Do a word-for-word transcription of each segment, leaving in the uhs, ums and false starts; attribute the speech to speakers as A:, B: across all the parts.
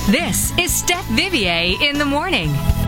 A: This is Steph Vivier in the morning.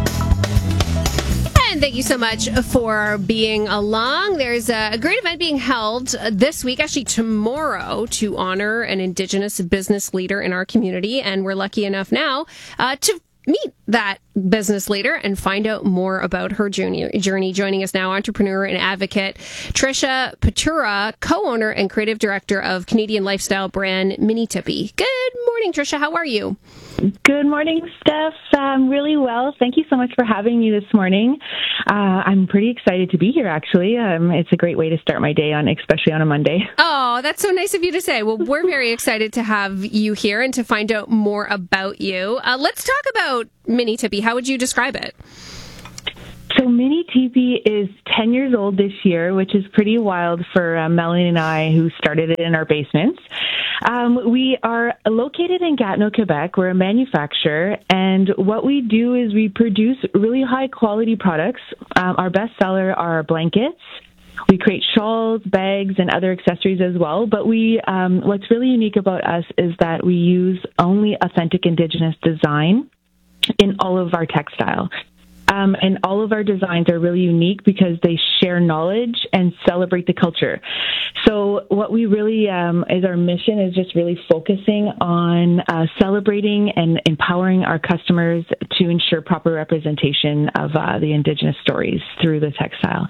B: And thank you so much for being along. There's a great event being held this week, actually tomorrow, to honor an Indigenous business leader in our community. And we're lucky enough now uh, to meet that business leader and find out more about her journey. journey. Joining us now, entrepreneur and advocate Trisha Patura, co-owner and creative director of Canadian lifestyle brand Mini Tippy. Good morning, Trisha. How are you?
C: Good morning, Steph. Um, really well. Thank you so much for having me this morning. Uh, I'm pretty excited to be here, actually. Um, it's a great way to start my day, on, especially on a Monday.
B: Oh, that's so nice of you to say. Well, we're very excited to have you here and to find out more about you. Uh, let's talk about Mini Tippy. How would you describe it?
C: So Mini Tippy is ten years old this year, which is pretty wild for uh, Melanie and I, who started it in our basements. Um, we are located in Gatineau, Quebec. We're a manufacturer, and what we do is we produce really high-quality products. Um, our best seller are our blankets. We create shawls, bags, and other accessories as well. But we, um, what's really unique about us is that we use only authentic Indigenous design in all of our textile. Um, and all of our designs are really unique because they share knowledge and celebrate the culture. So what we really, um, is our mission is just really focusing on uh, celebrating and empowering our customers to ensure proper representation of uh, the Indigenous stories through the textile.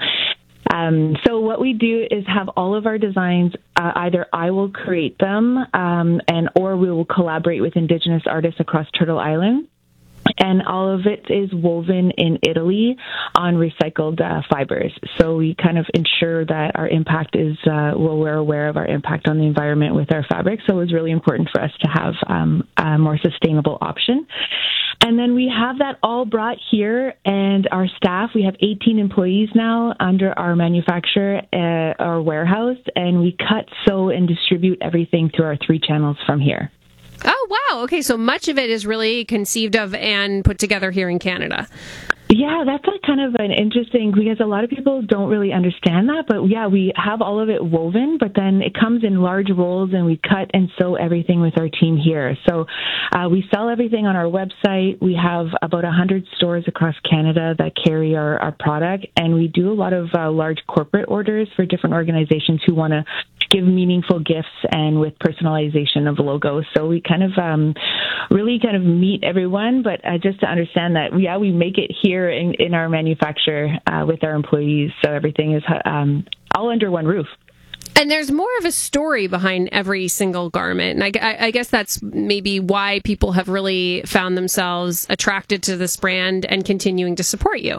C: Um, so what we do is have all of our designs, uh, either I will create them um, and or we will collaborate with Indigenous artists across Turtle Island. And all of it is woven in Italy on recycled uh, fibers. So we kind of ensure that our impact is, uh, well, we're aware of our impact on the environment with our fabric. So it was really important for us to have um, a more sustainable option. And then we have that all brought here, and our staff, we have eighteen employees now under our manufacturer, uh, our warehouse, and we cut, sew, and distribute everything through our three channels from here.
B: Oh, wow. Okay, so much of it is really conceived of and put together here in Canada.
C: Yeah, that's a kind of an interesting, because a lot of people don't really understand that. But yeah, we have all of it woven, but then it comes in large rolls and we cut and sew everything with our team here. So uh, we sell everything on our website. We have about one hundred stores across Canada that carry our, our product. And we do a lot of uh, large corporate orders for different organizations who want to give meaningful gifts and with personalization of logos. So we kind of um, really kind of meet everyone, but uh, just to understand that, yeah, we make it here in, in our manufacturer uh, with our employees. So everything is um, all under one roof.
B: And there's more of a story behind every single garment. And I, I guess that's maybe why people have really found themselves attracted to this brand and continuing to support you.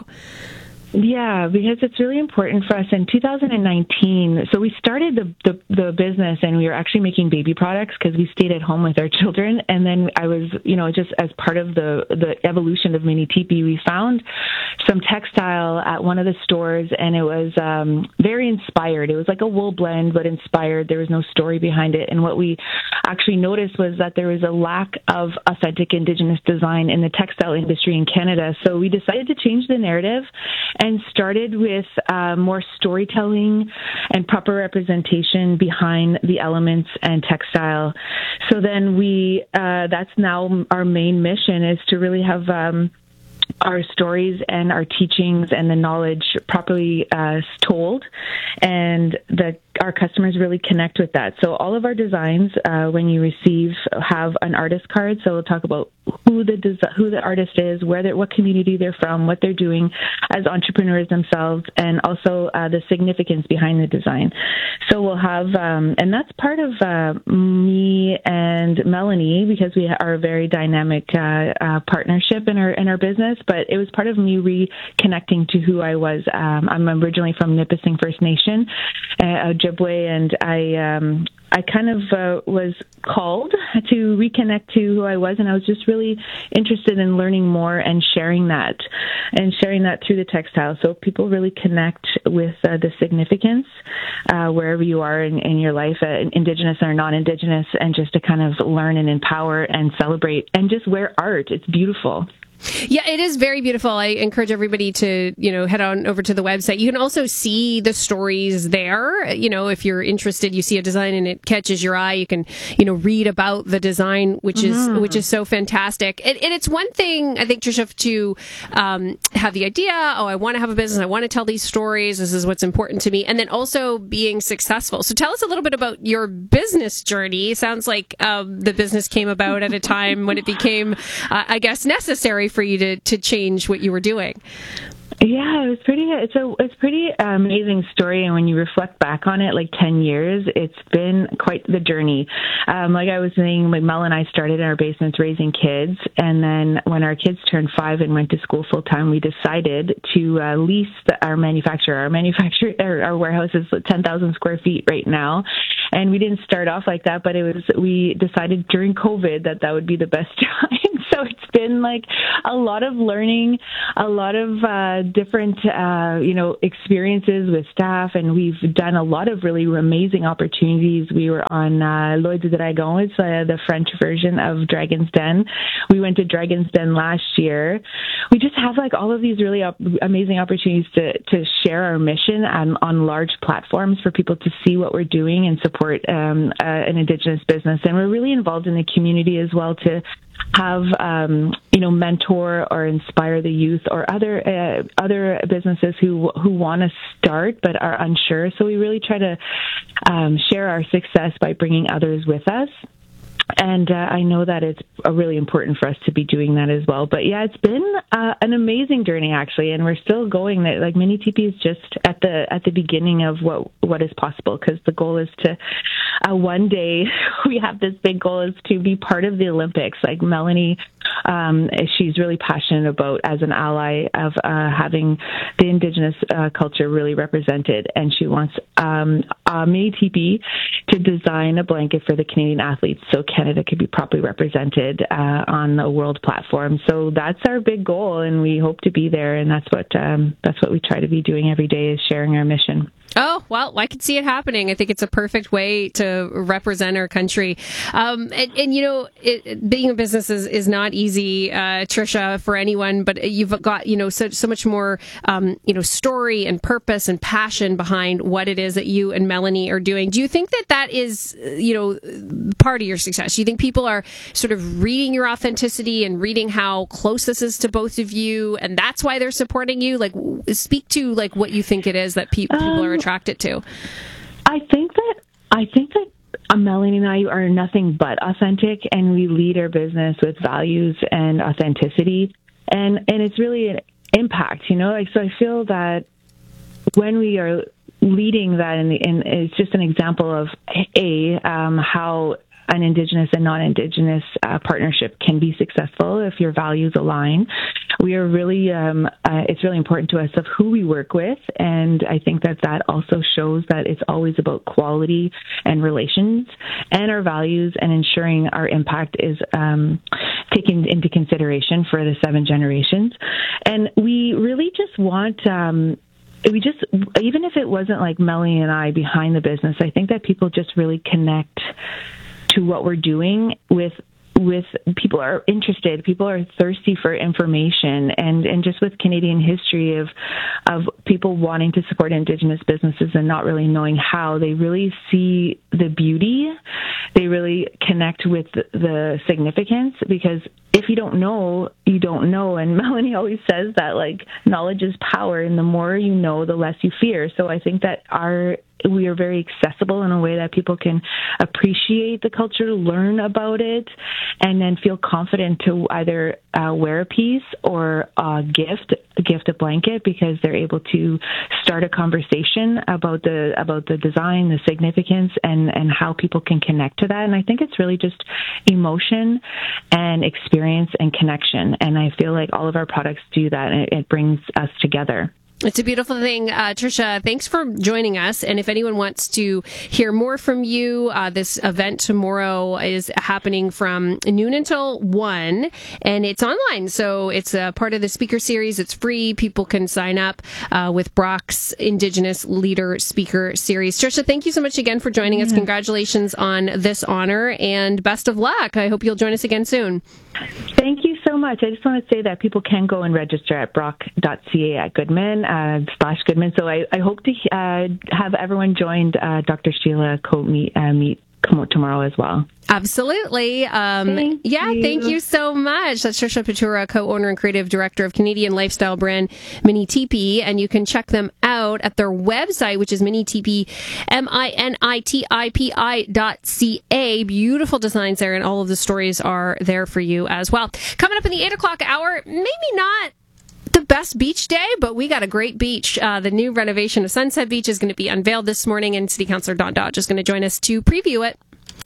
C: Yeah, because it's really important for us. In two thousand nineteen, so we started the, the, the business, and we were actually making baby products because we stayed at home with our children. And then I was, you know, just as part of the, the evolution of Mini Tippy, we found some textile at one of the stores, and it was um, very inspired. It was like a wool blend, but inspired. There was no story behind it. And what we actually noticed was that there was a lack of authentic Indigenous design in the textile industry in Canada. So we decided to change the narrative and started with uh, more storytelling and proper representation behind the elements and textile. So then we, uh, that's now our main mission, is to really have um, our stories and our teachings and the knowledge properly uh, told, and the our customers really connect with that. So all of our designs, uh, when you receive, have an artist card. So we'll talk about who the desi- who the artist is, where they're, what community they're from, what they're doing as entrepreneurs themselves, and also uh, the significance behind the design. So we'll have, um, and that's part of uh, me and Melanie, because we are a very dynamic uh, uh, partnership in our in our business. But it was part of me reconnecting to who I was. Um, I'm originally from Nipissing First Nation, uh, Ojibwe, and I um, I kind of uh, was called to reconnect to who I was, and I was just really interested in learning more and sharing that, and sharing that through the textile, so people really connect with uh, the significance uh, wherever you are in, in your life, uh, Indigenous or non-Indigenous, and just to kind of learn and empower and celebrate and just wear art. It's beautiful.
B: Yeah, it is very beautiful. I encourage everybody to, you know, head on over to the website. You can also see the stories there. You know, if you're interested, you see a design and it catches your eye, you can, you know, read about the design, which mm-hmm. is which is so fantastic. And, and it's one thing, I think, Trisha, to um, have the idea, oh, I want to have a business, I want to tell these stories, this is what's important to me, and then also being successful. So tell us a little bit about your business journey. It sounds like um, the business came about at a time when it became, uh, I guess, necessary for you to, to change what you were doing.
C: Yeah, it was pretty. It's a it's a pretty amazing story, and when you reflect back on it, like ten years, it's been quite the journey. Um, like I was saying, like Mel and I started in our basements raising kids, and then when our kids turned five and went to school full time, we decided to uh, lease the, our manufacturer. Our manufacturer, our, our warehouse is ten thousand square feet right now, and we didn't start off like that, but it was we decided during COVID that that would be the best time. So it's been like a lot of learning, a lot of uh, different, uh, you know, experiences with staff, and we've done a lot of really amazing opportunities. We were on uh, Lloyd's Dragon, it's uh, the French version of Dragon's Den. We went to Dragon's Den last year. We just have like all of these really op- amazing opportunities to, to share our mission on, on large platforms for people to see what we're doing and support um, uh, an Indigenous business. And we're really involved in the community as well to have, um, you know, mentor or inspire the youth or other uh, other businesses who who want to start but are unsure. So we really try to um, share our success by bringing others with us. And uh, I know that it's uh, really important for us to be doing that as well. But yeah, it's been uh, an amazing journey actually, and we're still going. Like Mini T P is just at the at the beginning of what what is possible, because the goal is to uh, one day we have this big goal is to be part of the Olympics. Like Melanie, um, she's really passionate about as an ally of uh, having the Indigenous uh, culture really represented, and she wants um, uh, Mini T P to design a blanket for the Canadian athletes so Canada could be properly represented uh, on a world platform. So that's our big goal, and we hope to be there. And that's what um, that's what we try to be doing every day, is sharing our mission.
B: Oh, well, I can see it happening. I think it's a perfect way to represent our country. Um, and, and, you know, it, being a business is, is not easy, uh, Trisha, for anyone, but you've got, you know, so, so much more, um, you know, story and purpose and passion behind what it is that you and Melanie are doing. Do you think that that is, you know, part of your success? Do you think people are sort of reading your authenticity and reading how close this is to both of you, and that's why they're supporting you? Like, speak to, like, what you think it is that pe- people um, are attracted to.
C: I think that I think that uh, Melanie and I are nothing but authentic, and we lead our business with values and authenticity, and and it's really an impact, you know. Like, so I feel that when we are leading that, and it's just an example of a um, how an Indigenous and non-Indigenous uh, partnership can be successful if your values align. We are really, um, uh, it's really important to us of who we work with, and I think that that also shows that it's always about quality and relations and our values, and ensuring our impact is um, taken into consideration for the seven generations. And we really just want... Um, we just, even if it wasn't like Melanie and I behind the business, I think that people just really connect to what we're doing with with people are interested, people are thirsty for information, and, and just with Canadian history of of people wanting to support Indigenous businesses and not really knowing how, they really see the beauty, they really connect with the significance, because if you don't know, you don't know. And Melanie always says that, like, knowledge is power, and the more you know, the less you fear. So I think that our we are very accessible in a way that people can appreciate the culture, learn about it, and then feel confident to either uh, wear a piece or uh, gift gift a blanket, because they're able to start a conversation about the about the design, the significance, and, and how people can connect to that. And I think it's really just emotion and experience and connection. And I feel like all of our products do that, and it, it brings us together.
B: It's a beautiful thing. Uh, Trisha, thanks for joining us. And if anyone wants to hear more from you, uh, this event tomorrow is happening from noon until one, and it's online. So it's a part of the speaker series. It's free. People can sign up uh, with Brock's Indigenous Leader Speaker Series. Trisha, thank you so much again for joining us. Congratulations on this honor, and best of luck. I hope you'll join us again soon.
C: Thank you so much. so much. I just want to say that people can go and register at brock dot c a at Goodman, uh, slash Goodman. So I, I hope to uh, have everyone join uh, Doctor Sheila Coate meet, uh, meet come out tomorrow as well.
B: Absolutely. Um,
C: thank
B: yeah,
C: you.
B: Thank you so much. That's Trisha Patura, co-owner and creative director of Canadian lifestyle brand Mini T P, and you can check them out at their website, which is Mini T P, M I N I T I P I dot C A. Beautiful designs there, and all of the stories are there for you as well. Coming up in the eight o'clock hour, maybe not the best beach day, but we got a great beach. Uh, the new renovation of Sunset Beach is going to be unveiled this morning, and City Councillor Don Dodge is going to join us to preview it.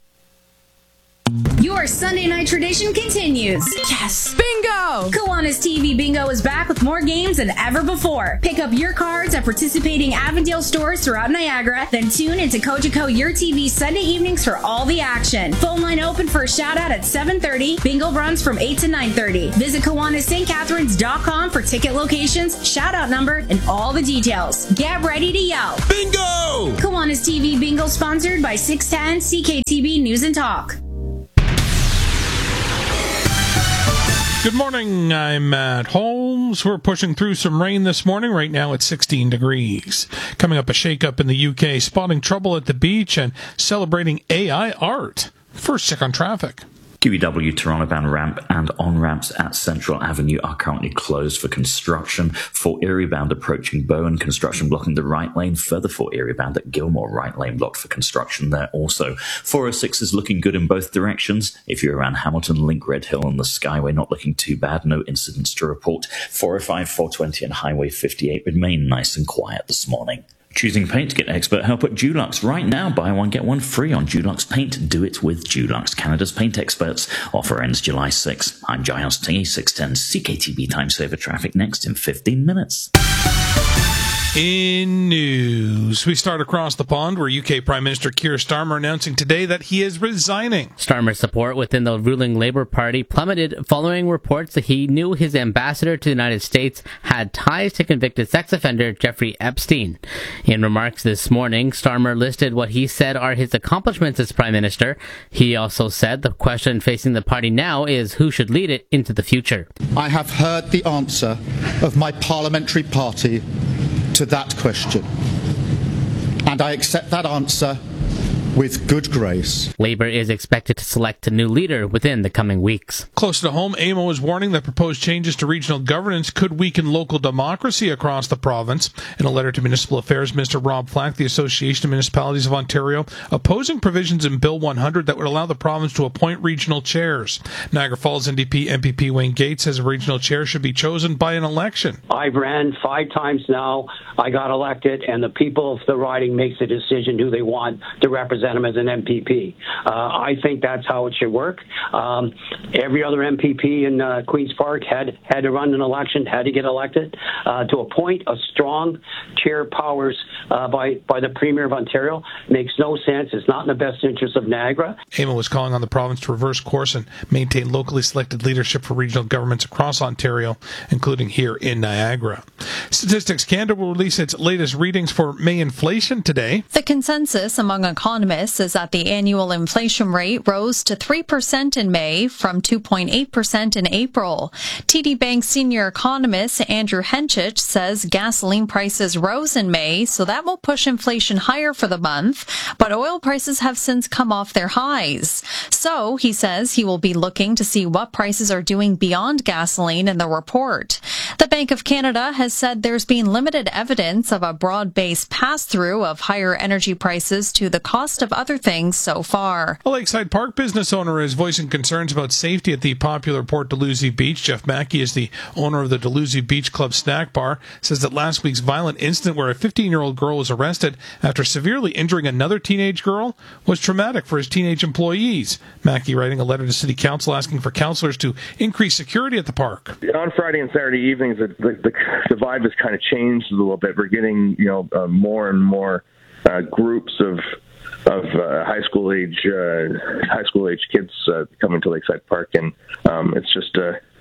D: Your Sunday night tradition continues.
E: Yes! Bingo!
D: Kiwanis T V Bingo is back with more games than ever before. Pick up your cards at participating Avondale stores throughout Niagara, then tune into Cogeco Your T V Sunday evenings for all the action. Phone line open for a shout out at seven thirty. Bingo runs from eight to nine thirty. Visit Kiwanis St Catharines dot com for ticket locations, shout out number, and all the details. Get ready to yell.
E: Bingo!
D: Kiwanis T V Bingo sponsored by six ten C K T B News and Talk.
F: Good morning, I'm Matt Holmes. We're pushing through some rain this morning. Right now it's sixteen degrees. Coming up, a shake-up in the U K, spotting trouble at the beach and celebrating A I art. First, check on traffic.
G: Q E W Toronto-bound ramp and on-ramps at Central Avenue are currently closed for construction. For Erie-bound approaching Bowen, construction blocking the right lane. Further for Erie-bound at Gilmore, right lane blocked for construction there also. four oh six is looking good in both directions. If you're around Hamilton, Link, Red Hill and the Skyway, not looking too bad. No incidents to report. four oh five, four twenty and Highway fifty-eight remain nice and quiet this morning. Choosing paint? Get expert help at Dulux. Right now, buy one, get one free on Dulux Paint. Do it with Dulux, Canada's paint experts. Offer ends July sixth. I'm Giles Tingy, six ten C K T B Time Saver Traffic next in fifteen minutes.
F: In news, we start across the pond where U K Prime Minister Keir Starmer announcing today that he is resigning.
H: Starmer's support within the ruling Labour Party plummeted following reports that he knew his ambassador to the United States had ties to convicted sex offender Jeffrey Epstein. In remarks this morning, Starmer listed what he said are his accomplishments as Prime Minister. He also said the question facing the party now is who should lead it into the future.
I: I have heard the answer of my parliamentary party to that question, and I accept that answer with good grace.
H: Labour is expected to select a new leader within the coming weeks.
F: Close to home, A M O is warning that proposed changes to regional governance could weaken local democracy across the province. In a letter to Municipal Affairs Minister Rob Flack, the Association of Municipalities of Ontario opposing provisions in Bill one hundred that would allow the province to appoint regional chairs. Niagara Falls N D P M P P Wayne Gates says a regional chair should be chosen by an election.
J: I've ran five times now. I got elected, and the people of the riding makes a decision who they want to represent them as an M P P. Uh, I think that's how it should work. Um, every other M P P in uh, Queen's Park had, had to run an election, had to get elected. Uh, to appoint a strong chair powers uh, by, by the Premier of Ontario makes no sense. It's not in the best interest of Niagara.
F: A M O is calling on the province to reverse course and maintain locally selected leadership for regional governments across Ontario, including here in Niagara. Statistics Canada will release its latest readings for May inflation today.
K: The consensus among economists is that the annual inflation rate rose to three percent in May from two point eight percent in April. T D Bank senior economist Andrew Henchich says gasoline prices rose in May, so that will push inflation higher for the month, but oil prices have since come off their highs. So, he says he will be looking to see what prices are doing beyond gasoline in the report. The Bank of Canada has said there's been limited evidence of a broad-based pass-through of higher energy prices to the cost of other things so far.
F: A Lakeside Park business owner is voicing concerns about safety at the popular Port Dalhousie Beach. Jeff Mackey is the owner of the Dalhousie Beach Club snack bar, says that last week's violent incident where a fifteen-year-old girl was arrested after severely injuring another teenage girl was traumatic for his teenage employees. Mackey writing a letter to City Council asking for councillors to increase security at the park.
L: On Friday and Saturday evenings, the, the, the vibe has kind of changed a little bit. We're getting, you know, uh, more and more uh, groups of of uh, high school age uh, high school age kids uh, coming to Lakeside Park, and um, it's just uh,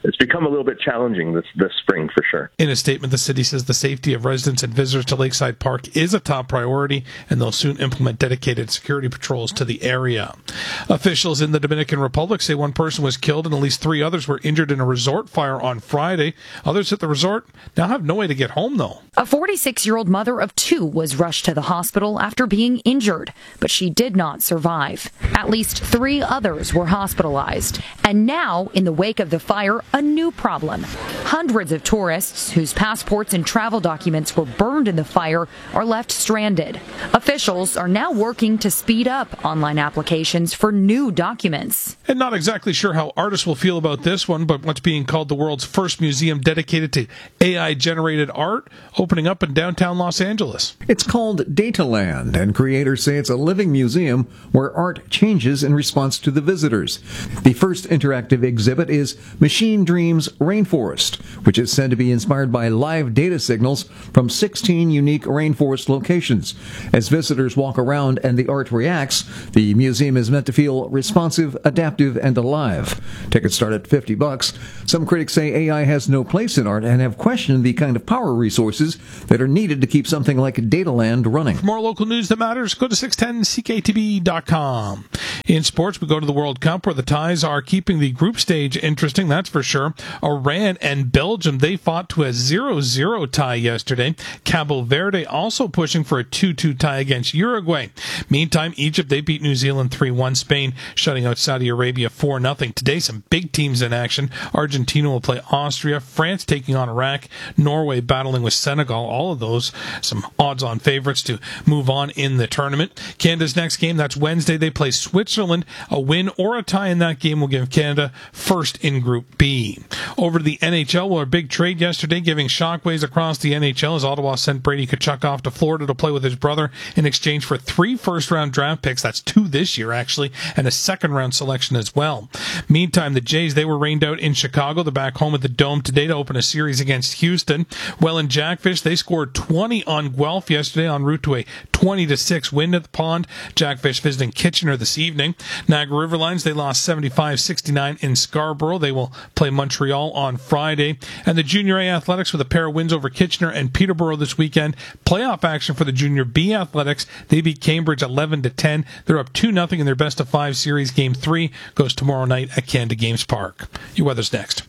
L: it's become a little bit challenging this this spring for sure.
F: In a statement, the city says the safety of residents and visitors to Lakeside Park is a top priority, and they'll soon implement dedicated security patrols to the area. Officials in the Dominican Republic say one person was killed and at least three others were injured in a resort fire on Friday. Others at the resort now have no way to get home, though.
M: A forty-six-year-old mother of two was rushed to the hospital after being injured, but she did not survive. At least three others were hospitalized. And now, in the wake of the fire, a new problem. Hundreds of tourists whose passports and travel documents were burned in the fire are left stranded. Officials are now working to speed up online applications for new documents.
F: And not exactly sure how artists will feel about this one, but what's being called the world's first museum dedicated to A I-generated art, opening up in downtown Los Angeles.
N: It's called Dataland, and creators say it's a living museum where art changes in response to the visitors. The first interactive exhibit is Machine Dreams Rainforest, which is said to be inspired by live data signals from sixteen unique rainforest locations. As visitors walk around and the art reacts, the museum is meant to feel responsive, adaptive, and alive. Tickets start at fifty bucks. Some critics say A I has no place in art and have questioned the kind of power resources that are needed to keep something like Dataland running.
F: For more local news that matters, go to six ten C K T B dot com. In sports, we go to the World Cup, where the ties are keeping the group stage interesting, that's for sure. Iran and Belgium, they fought to a zero zero tie yesterday. Cabo Verde also pushing for a two two tie against Uruguay. Meantime, Egypt, they beat New Zealand three one. Spain shutting out Saudi Arabia four nothing. Today, some big teams in action. Argentina will play Austria. France taking on Iraq. Norway battling with Senegal. All of those some odds-on favorites to move on in the tournament. Canada's next game, that's Wednesday. They play Switzerland. A win or a tie in that game will give Canada first in Group B. Over to the N H L, well, a big trade yesterday, giving shockwaves across the N H L as Ottawa sent Brady Tkachuk off to Florida to play with his brother in exchange for three first-round draft picks. That's two this year, actually, and a second-round selection as well. Meantime, the Jays, they were rained out in Chicago. They're back home at the Dome today to open a series against Houston. Well, in Jackfish, they scored twenty on Guelph yesterday en route to a twenty to six win at the Pond. Jackfish visiting Kitchener this evening. Niagara Riverlines, they lost seventy-five sixty-nine in Scarborough. They will play Montreal on Friday. And the Junior A Athletics with a pair of wins over Kitchener and Peterborough this weekend. Playoff action for the Junior B Athletics. They beat Cambridge eleven to ten. They're up two nothing in their best of five series. Game three goes tomorrow night at Canada Games Park. Your weather's next.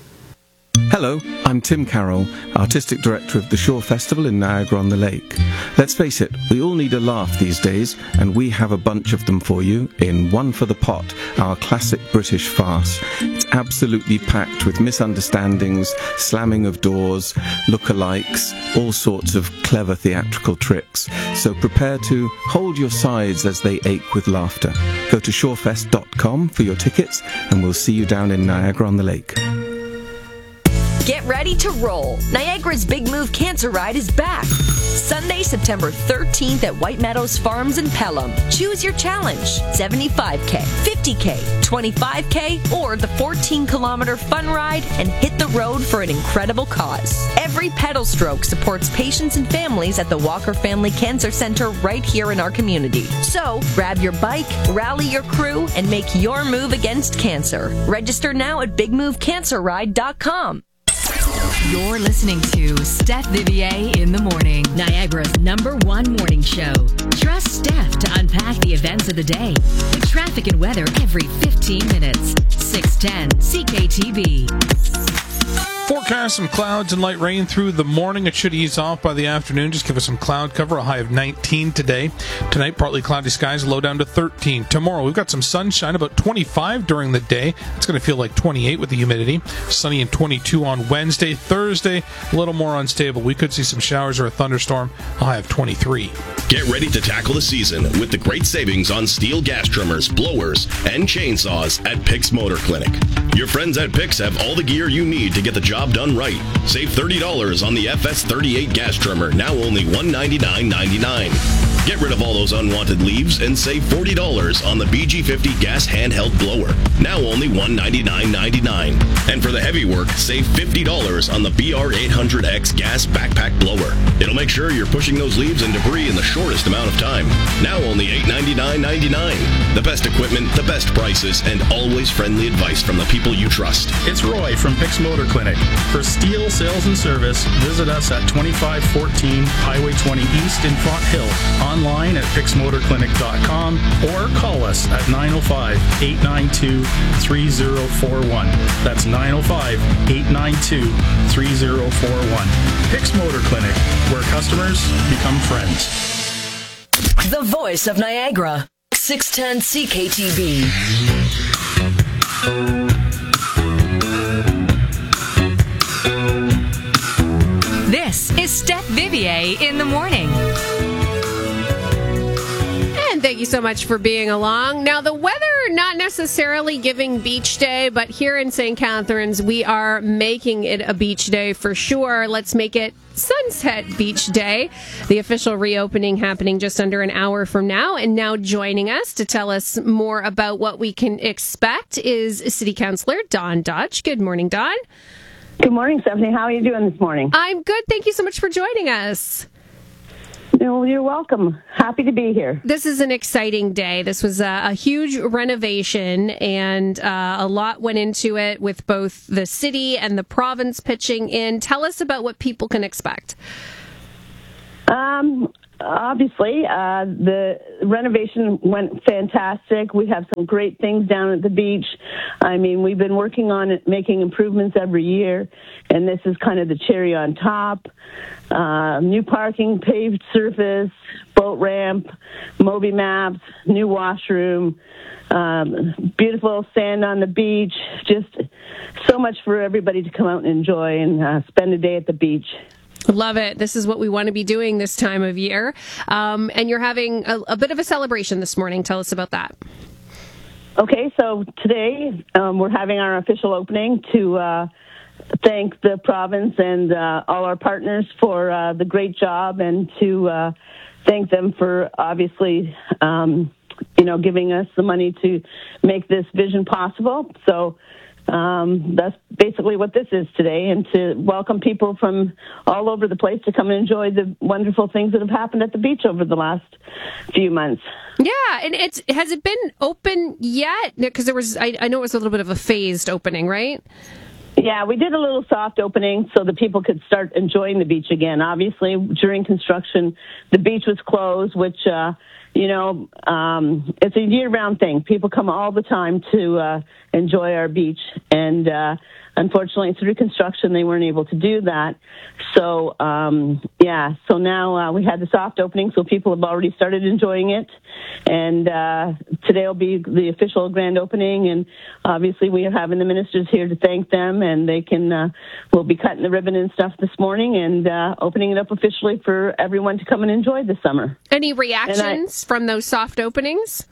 O: Hello, I'm Tim Carroll, Artistic Director of the Shore Festival in Niagara-on-the-Lake. Let's face it, we all need a laugh these days, and we have a bunch of them for you in One for the Pot, our classic British farce. It's absolutely packed with misunderstandings, slamming of doors, look-alikes, all sorts of clever theatrical tricks. So prepare to hold your sides as they ache with laughter. Go to shorefest dot com for your tickets, and we'll see you down in Niagara-on-the-Lake.
P: Get ready to roll. Niagara's Big Move Cancer Ride is back. Sunday, September thirteenth at White Meadows Farms in Pelham. Choose your challenge. seventy-five K, fifty K, twenty-five K, or the fourteen kilometer fun ride and hit the road for an incredible cause. Every pedal stroke supports patients and families at the Walker Family Cancer Center right here in our community. So, grab your bike, rally your crew, and make your move against cancer. Register now at big move cancer ride dot com.
A: You're listening to Steph Vivier in the Morning, Niagara's number one morning show. Trust Steph to unpack the events of the day with traffic and weather every fifteen minutes. six ten C K T B.
F: Forecast some clouds and light rain through the morning. It should ease off by the afternoon. Just give us some cloud cover. A high of nineteen today. Tonight, partly cloudy skies, low down to thirteen. Tomorrow, we've got some sunshine, about twenty-five during the day. It's going to feel like twenty-eight with the humidity. Sunny and twenty-two on Wednesday. Thursday, a little more unstable. We could see some showers or a thunderstorm. A high of twenty-three.
Q: Get ready to tackle the season with the great savings on steel gas trimmers, blowers, and chainsaws at Picks Motor Clinic. Your friends at Picks have all the gear you need to get the job done right. Save thirty dollars on the F S thirty-eight gas trimmer, now only one hundred ninety-nine dollars and ninety-nine cents. Get rid of all those unwanted leaves and save forty dollars on the B G fifty gas handheld blower. Now only one hundred ninety-nine ninety-nine. And for the heavy work, save fifty dollars on the B R eight hundred X gas backpack blower. It'll make sure you're pushing those leaves and debris in the shortest amount of time. Now only eight hundred ninety-nine ninety-nine. The best equipment, the best prices, and always friendly advice from the people you trust.
R: It's Roy from Pix Motor Clinic. For steel sales and service, visit us at twenty-five fourteen Highway twenty East in Font Hill. Online at pix motor clinic dot com or call us at nine oh five, eight nine two, three oh four one. That's nine oh five, eight nine two, three oh four one. Pix Motor Clinic, where customers become friends.
P: The voice of Niagara, six ten C K T B.
A: This is Steph Vivier in the morning.
B: And thank you so much for being along. Now, the weather, not necessarily giving beach day, but here in Saint Catharines, we are making it a beach day for sure. Let's make it Sunset Beach Day. The official reopening happening just under an hour from now. And now joining us to tell us more about what we can expect is City Councillor Dawn Dodge. Good morning, Dawn.
S: Good morning, Stephanie. How are you doing this morning?
B: I'm good. Thank you so much for joining us.
S: No, you're welcome. Happy to be here.
B: This is an exciting day. This was a, a huge renovation, and uh, a lot went into it with both the city and the province pitching in. Tell us about what people can expect.
S: Um, obviously, uh, the renovation went fantastic. We have some great things down at the beach. I mean, we've been working on it, making improvements every year, and this is kind of the cherry on top. Uh, new parking, paved surface, boat ramp, Moby maps, new washroom, um, beautiful sand on the beach. Just so much for everybody to come out and enjoy and uh, spend a day at the beach.
B: Love it. This is what we want to be doing this time of year. Um, and you're having a, a bit of a celebration this morning. Tell us about that.
S: Okay, so today um, we're having our official opening to uh, thank the province and uh, all our partners for uh, the great job, and to uh, thank them for obviously, um, you know, giving us the money to make this vision possible. So um, that's basically what this is today, and to welcome people from all over the place to come and enjoy the wonderful things that have happened at the beach over the last few months.
B: Yeah, and it's has it been open yet? Because there was, I, I know it was a little bit of a phased opening, right?
S: Yeah, we did a little soft opening so that people could start enjoying the beach again. Obviously, during construction, the beach was closed, which, uh, you know, um, it's a year-round thing. People come all the time to uh, enjoy our beach. And uh, unfortunately, through construction, they weren't able to do that. So, um, yeah, so now uh, we had the soft opening, so people have already started enjoying it. And uh, today will be the official grand opening, and obviously we are having the ministers here to thank them, and they can, uh, we'll be cutting the ribbon and stuff this morning and uh, opening it up officially for everyone to come and enjoy this summer.
B: Any reactions I, from those soft openings?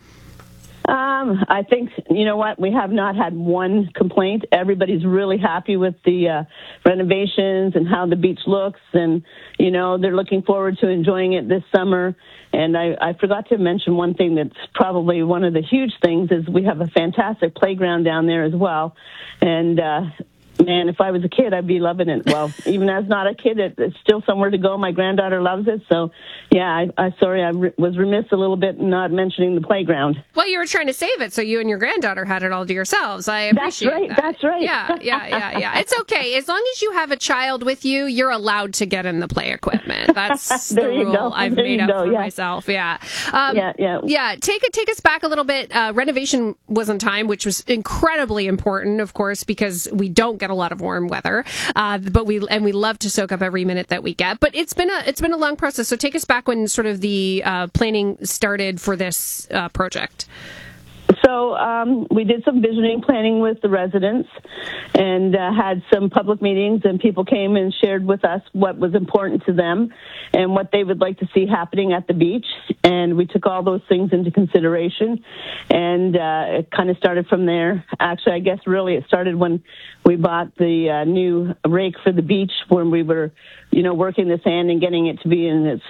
S: Um, I think, you know what, we have not had one complaint. Everybody's really happy with the uh, renovations and how the beach looks, and, you know, they're looking forward to enjoying it this summer. And I, I forgot to mention one thing that's probably one of the huge things is we have a fantastic playground down there as well. And, uh, man, if I was a kid, I'd be loving it. Well, even as not a kid, it, it's still somewhere to go. My granddaughter loves it. So, yeah, I, I sorry, I re- was remiss a little bit in not mentioning the playground.
B: Well, you were trying to save it so you and your granddaughter had it all to yourselves. I appreciate
S: That's right.
B: that.
S: That's right.
B: Yeah, yeah, yeah, yeah. It's okay. As long as you have a child with you, you're allowed to get in the play equipment. That's the rule
S: go.
B: I've
S: there
B: made up
S: go.
B: for
S: yeah.
B: myself. Yeah. Um,
S: yeah, yeah.
B: Yeah, take, take us back a little bit. Uh, renovation was on time, which was incredibly important, of course, because we don't get a lot of warm weather. Uh, but we and we love to soak up every minute that we get. But it's been a it's been a long process. So take us back when sort of the uh, planning started for this uh, project.
S: So um, we did some visioning planning with the residents and uh, had some public meetings, and people came and shared with us what was important to them and what they would like to see happening at the beach. And we took all those things into consideration, and uh, it kind of started from there. Actually, I guess really it started when we bought the uh, new rake for the beach, when we were, you know, working the sand and getting it to be in its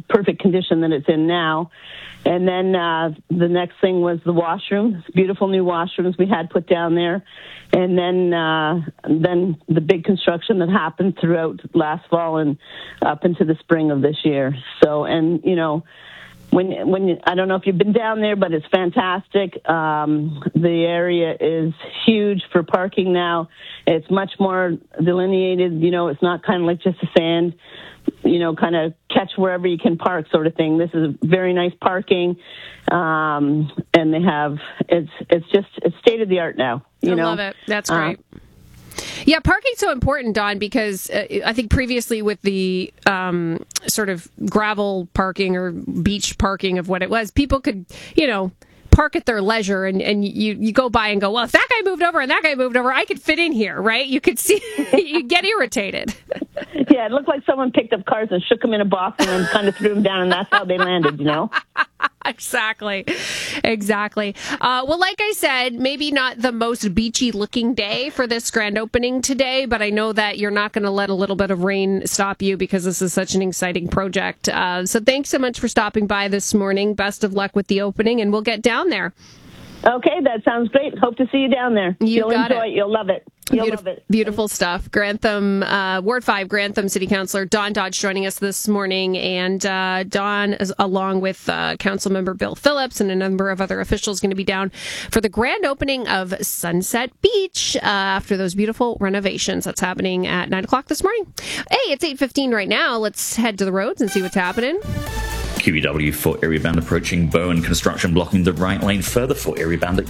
S: perfect condition that it's in now. And then uh, the next thing was the washroom, beautiful new washrooms we had put down there. And then uh, then the big construction that happened throughout last fall and up into the spring of this year. So, and, you know, when when you, I don't know if you've been down there, but it's fantastic. Um, the area is huge for parking now. It's much more delineated. You know, it's not kind of like just a sand, you know, kind of catch wherever you can park sort of thing. This is very nice parking, um, and they have it's it's just it's state of the art now. You
B: I
S: know?
B: love it. That's great. Uh, Yeah, parking's so important, Dawn, because uh, I think previously with the um, sort of gravel parking or beach parking of what it was, people could, you know, park at their leisure, and, and you, you go by and go, well, if that guy moved over and that guy moved over, I could fit in here, right? You could see, you get irritated.
S: Yeah, it looked like someone picked up cars and shook them in a box and then kind of threw them down, and that's how they landed, you know?
B: Exactly. Exactly. Uh, well, like I said, maybe not the most beachy looking day for this grand opening today, but I know that you're not going to let a little bit of rain stop you because this is such an exciting project. Uh, so thanks so much for stopping by this morning. Best of luck with the opening, and we'll get down there.
S: Okay, that sounds great. Hope to see you down there.
B: You
S: You'll
B: got
S: enjoy
B: it.
S: it. You'll love it. You'll
B: Beautiful,
S: love it.
B: beautiful stuff. Grantham, uh, Ward five, Grantham City Councillor Dawn Dodge joining us this morning. And uh, Dawn, is, along with uh, Council Member Bill Phillips and a number of other officials, going to be down for the grand opening of Sunset Beach uh, after those beautiful renovations. That's happening at nine o'clock this morning. Hey, it's eight fifteen right now. Let's head to the roads and see what's happening.
G: Q E W for area bound approaching Bowen, construction blocking the right lane further for area bound at